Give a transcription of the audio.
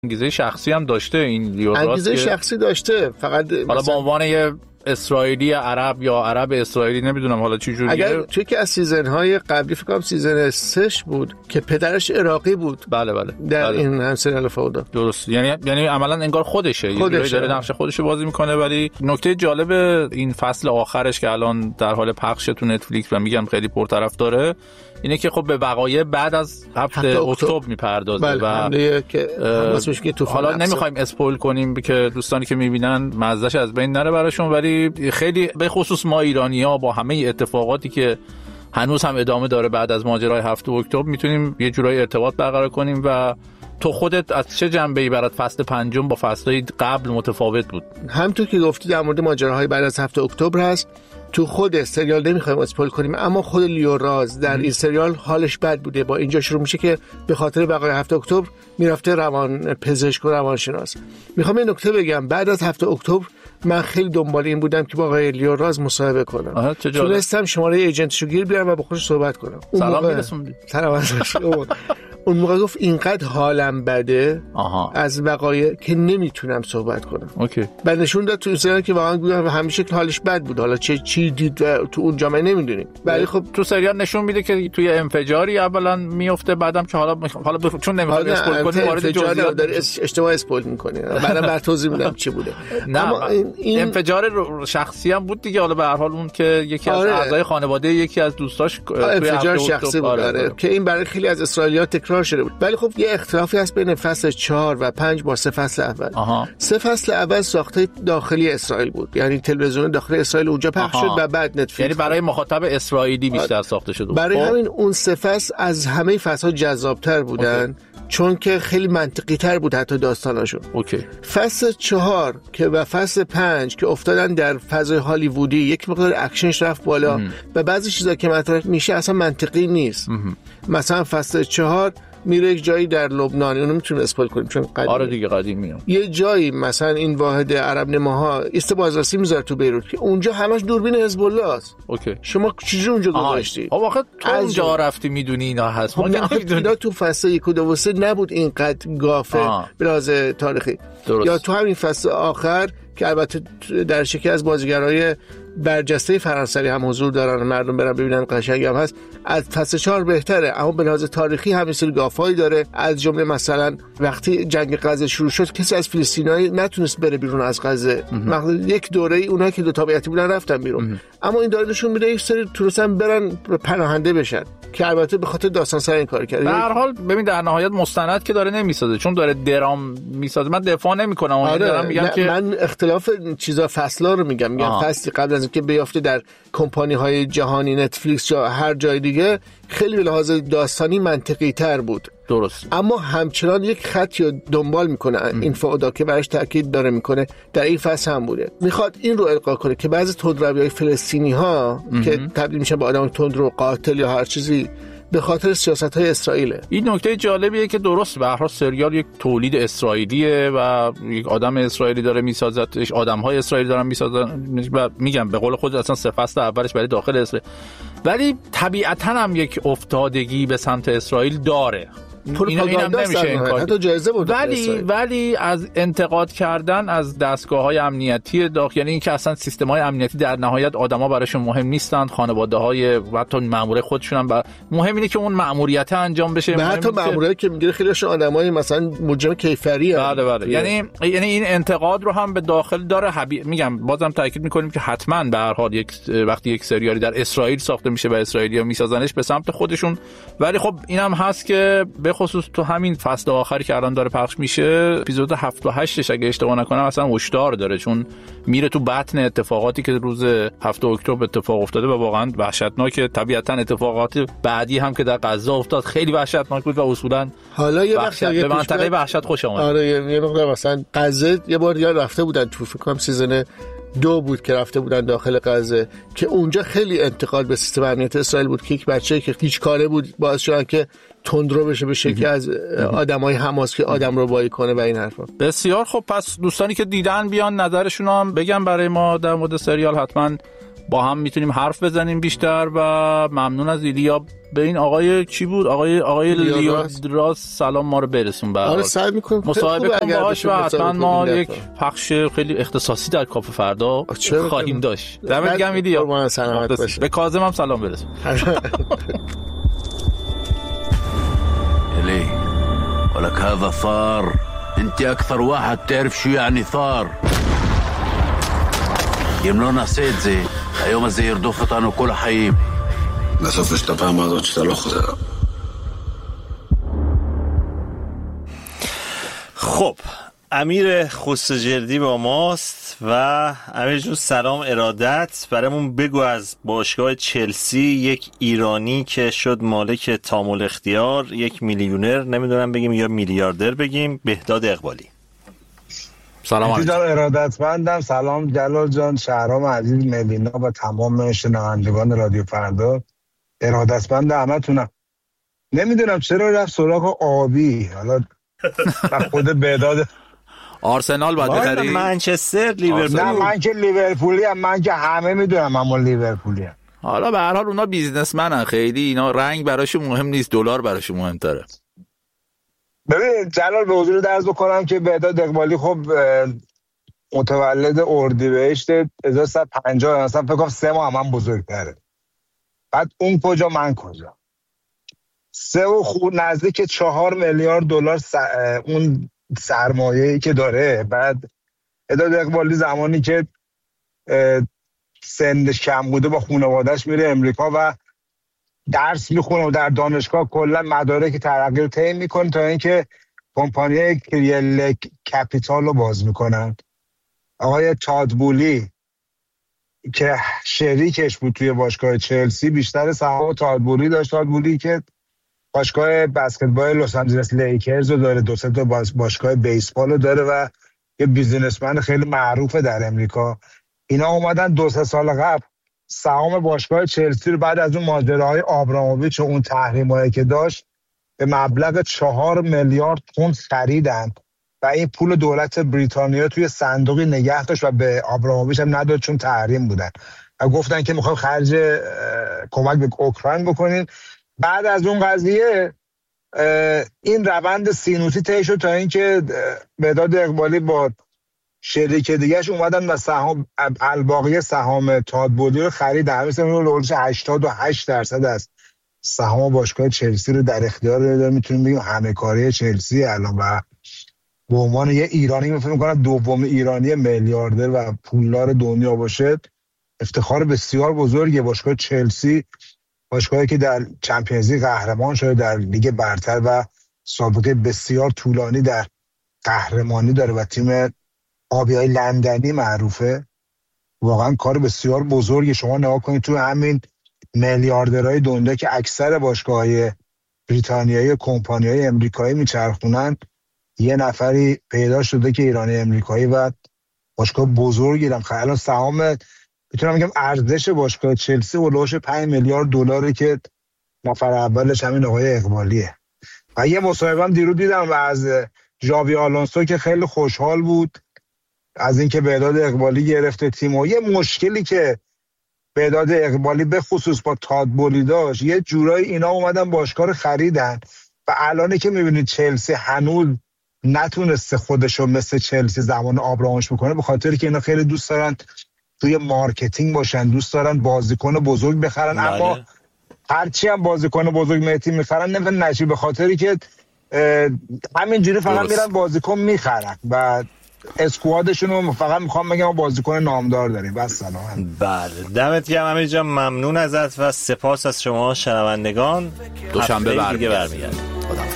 انگیزه شخصی هم داشته این لیوراس، انگیزه شخصی داشته، فقط حالا به عنوان یه اسرائیلی عرب یا عرب اسرائیلی نمیدونم حالا چه جوریه. اگر توی که از سیزن‌های قبلی فکر کنم سیزن 3 بود که پدرش عراقی بود. بله در این هم سریال فودا. درست، یعنی عملاً انگار خودشه، یه جوری داره نقش خودشو بازی میکنه. ولی نکته جالب این فصل آخرش که الان در حال پخش تو نتفلیکس و میگم خیلی پرطرفداره اینه که خب به وقایع بعد از هفته اکتبر میپردازه. بله. و حمله که واسه که حالا نمیخوایم اسپویل کنیم که دوستانی که میبینن مزهش از بین نره براشون، ولی خیلی به خصوص ما ایرانی‌ها با همه اتفاقاتی که هنوز هم ادامه داره بعد از ماجرای هفته اکتبر میتونیم یه جورایی ارتباط برقرار کنیم. و تو خودت از چه جنبه‌ای برات فصل پنجم با فصل‌های قبل متفاوت بود؟ همونطور که گفتی در مورد ماجراهای بعد از هفته اکتبر هست. تو خود سریال نمیخوایم اسپویل کنیم، اما خود لیوراس در این سریال حالش بد بوده. با اینجا شروع میشه که به خاطر بقای هفته اکتبر میرفته روان پزشک و روانشناس. میخوام این نکته بگم، بعد از هفته اکتبر من خیلی دنبال این بودم که با آقای لیوراس مصاحبه کنم. تونستم شماره ایجنتشو گیر بیارم و با خودش صحبت کنم. سلام میرسوندی. اون موقع گفت اینقدر حالم بده از وقایع که نمیتونم صحبت کنم. اوکی. بعد نشون داد تو این که واقعا همیشه حالش بد بود. حالا چی دید و تو اون جامعه نمیدونیم. ولی خب تو سریال نشون میده که توی انفجاری اولا میفته، بعدم که حالا چون نمیخوام اسپویل کنیم وارد جزئیات داره اشتباه اسپویل میکنه. بعدم بر توضیح میدم چی بوده. اما این انفجار شخصی هم بود دیگه. حالا به هر حال اون که یکی از اعضای خانواده یکی از دوستاش انفجار شخصی بود که این برای خیلی از اسرائیلی‌ها تکرار شده بود. ولی خب یه اختلافی هست بین فصل 4 و 5 با 3 فصل اول. 3 فصل اول ساخته داخلی اسرائیل بود، یعنی تلویزیون داخلی اسرائیل اونجا پخش شد و بعد نتفلیکس، یعنی برای مخاطب اسرائیلی بیشتر ساخته شده. برای همین اون 3 فصل از همه فصل‌ها جذاب‌تر بودن. چون که خیلی منطقی تر بود حتی داستاناشون. فصل 4 که و فصل 5 که افتادن در فضای هالیوودی، یک مقدار اکشنش رفت بالا و بعضی چیزا که مطرح میشه اصلا منطقی نیست. مثلا فصل 4 میره یک جایی در لبنان، اونو میتونیم اسپویل کنیم چون قدیمی. آره دیگه قدیمیه. یه جایی مثلا این واحد عرب نماها ایست بازرسی میذاره تو بیروت که اونجا همش دوربین حزب الله است. شما چجوری اونجا گذاشتی؟ واقعا تو اونجا رفتی میدونی اینا هست. ما اینا تو فصل 1 و 2 و 3 نبود اینقدر گافه به لحاظ تاریخی. یا تو همین فصل آخر که البته در شکی از بازیگرای برجسته فرانسوی هم حضور دارن، مردم برن ببینن قشنگ هم هست. از فصل 4 بهتره، اما به لحاظ تاریخی هم مثل گافایی داره. از جمله مثلا وقتی جنگ غزه شروع شد کسی از فلسطینی‌ها نتونست بره بیرون از غزه. یک دوره‌ای اونها که دو تابعیتی بودن رفتن بیرون. اما این داره نشون میده یک سری تونستن برن پناهنده بشن که البته به خاطر داستان سر این کار کرده. به هر حال ببین در نهایت مستند که داره نمیسازه، چون داره درام میسازه. من دفاع نمیکنم، اون دارم میگم که من اختلاف چیزا فصلا رو میگم فصلی قبل از اینکه بیافته در کمپانی های جهانی نتفلیکس یا هر جای دیگه خیلی به لحاظ داستانی منطقی تر بود. درست. اما همچنان یک خطی رو دنبال میکنه این فودا که برش تاکید داره میکنه در این فصل هم بوده. میخواد این رو القا کنه که بعضی تندروی‌های فلسطینی ها که تبدیل میشن به آدم تندرو، قاتل یا هر چیزی به خاطر سیاست‌های اسرائیله. این نکته جالبیه که درست به هر حال سریال یک تولید اسرائیلیه و یک آدم اسرائیلی داره میسازتش، آدم‌های اسرائیلی دارن میسازن و میگم به قول خود اصلا 3 فصل اولش برای داخل اسرائیل، ولی طبیعتاً هم یک افتادگی به سمت اسرائیل داره. اینم نمیشه این کار. حتی جایزه بود. ولی از انتقاد کردن از دستگاه‌های امنیتی داخل، یعنی اینکه اصلا سیستم‌های امنیتی در نهایت آدم‌ها براشون مهم نیستند، خانواده‌های و حتی مأمور خودشون هم مهم اینه که اون مأموریت انجام بشه. حتی مأموریتی که میگیره خیلیشون آدمای مثلا مجرم کیفری هستند. بله. یعنی این انتقاد رو هم به داخل داره. میگم بازم تاکید می‌کنیم که حتما به هر حال وقتی یک سریالی در اسرائیل ساخته میشه و اسرائیلی‌ها میسازنش به سمت خودشون، ولی خب اینم هست که به خصوص تو همین فصل آخری که الان داره پخش میشه، اپیزود 7 و 8 اگه اشتباه نکنم اصلا هشدار داره، چون میره تو بطن اتفاقاتی که روز 7 اکتبر اتفاق افتاده و واقعا وحشتناکه. طبیعتا اتفاقات بعدی هم که در غزه افتاد خیلی وحشتناک بود و اصولا حالا یه وقت به منطقه وحشت خوش اومد. آره یه مقدار مثلا غزه یه بار یا رفته بودن تو فکر کنم سیزن 2 بود که رفته بودن داخل غزه که اونجا خیلی انتقاد به سیستم امنیت اسرائیل بود که یک بچه‌ای که هیچ کاره بود باعث شد که تندرو بشه به شکلی از آدمای حماس که آدم رو بایی کنه و این حرفا. بسیار خب، پس دوستانی که دیدن بیان نظرشون هم بگن برای ما در مورد سریال. حتما با هم میتونیم حرف بزنیم بیشتر. و ممنون از ایلیا. به این آقای چی بود؟ آقای لیو سلام ما رو برسون. آره سعی می‌کنیم مصاحبه کنیم باهاش و حتما ما یک پخش خیلی اختصاصی در کافه فردا خواهیم داشت. دمت گرم ایلیا. به کاظم هم سلام برسون. ليه ولك هذا ثار انت اكثر واحد تعرف شو يعني ثار يملونا سيدزي ايوم زي يردوفتان وكل حيب בסוף יש את הפעם הזאת שאתה לא חוזר. خب امیر خسروجردی با ماست. و امیر جون سلام ارادت. برامون بگو از باشگاه چلسی، یک ایرانی که شد مالک تامل اختیار، یک میلیونر، نمیدونم بگیم یا میلیاردر بگیم، بهداد اقبالی. سلام علیکم. ارادتمندم. سلام جلال جان، شهرام عزیز، ملینا و تمام شنوندگان رادیو فردا. ارادتمند همتونم. نمیدونم چرا رفت سراغ آبی. حالا خود بهداد آرسنال باید بخری؟ منچستر، لیورپول. نه من که لیورپولی ام، من که همه میدونم اما لیورپولی ام. حالا به هر حال اونا بیزنسمنن، خیلی اینا رنگ براشون مهم نیست، دلار براشون مهمتره. ببین جلال به حضور درز بکنم که بهداد اقبالی خب متولد اردیبهشت 1350 مثلا فکر کنم 3 ماه هم بزرگتره. بعد اون کجا من کجا 3 و خود نزدیک 4 میلیارد دلار اون سرمایه‌ای که داره. بعد بهداد اقبالی زمانی که سنش کم بوده با خانواده‌اش میره امریکا و درس میخونه و در دانشگاه کلا مدارک ترقی رو طی میکنه تا اینکه کمپانی کریل کپیتال رو باز میکنن. آقای تادبولی که شریکش بود توی باشگاه چلسی بیشتر سهام تادبولی داشت. تادبولی که باشگاه بسکتبال لس آنجلس لیکرز رو داره، 2 تا باشگاه بیسبال رو داره و یه بیزینسمن خیلی معروفه در امریکا. اینا اومدن 2-3 سال قبل سهام باشگاه چلسی رو بعد از اون ماجراهای آبراموویچ و اون تحریمایی که داشت به مبلغ 4 میلیارد پوند خریدن و این پول دولت بریتانیا توی صندوقی نگه داشت و به آبراموویچ هم نداد چون تحریم بودن و گفتن که میخوام خرج کمک به اوکراین بکنین. بعد از اون قضیه این روند سینوسی طی شد تا اینکه بهداد اقبالی با شریک دیگه‌اش اومدن و سهام الباقی سهام تادبولی رو خریدن. مثلا اون 88% از سهام باشگاه چلسی رو در اختیار داره. میتونیم بگیم همه کاری چلسی الان و به عنوان یه ایرانی فکر می‌کنم دوم ایرانی میلیاردر و پولدار دنیا باشه. افتخار بسیار بزرگه. باشگاه چلسی باشگاهی که در چمپیونز لیگ قهرمان شده، در لیگ برتر و سابقه بسیار طولانی در قهرمانی داره و تیم آبیای لندنی معروفه. واقعا کار بسیار بزرگی. شما نگاه کنید تو همین میلیاردرهای دنیا که اکثر باشگاه‌های بریتانیایی و کمپانی‌های امریکایی میچرخونن، یه نفری پیدا شده که ایرانی امریکایی و باشگاه بزرگی دارن. الان سهام میتونم بگم ارزش باشگاه چلسی اولش 5 میلیارد دلاره که نفر اولش همین آقای اقبالیه. و یه مصاحبه هم دیروز دیدم و از ژاوی آلونسو که خیلی خوشحال بود از اینکه بهداد اقبالی گرفته تیم. و یه مشکلی که بهداد اقبالی به خصوص با تادبولی داشت، یه جورایی اینا اومدن باشگاه رو خریدن و الان که میبینید چلسی هنوز نتونسته خودشو مثل چلسی زمان آبراموویچ بکنه، به خاطر که اینا خیلی دوست دارن توی مارکتینگ باشن، دوست دارن بازیکن بزرگ بخرن. اما هرچی هم بازیکن بزرگ مهتی میخرن نمیتونن نشی، به خاطری که همینجوری فقط میرن بازیکن میخرن و اسکوادشون رو فقط میخوام بگم بازیکن نامدار داریم. بس سلام. بله دمت گرم امیر جان، ممنون ازت و سپاس از شما شنوندگان. دوشنبه برمیگردیم.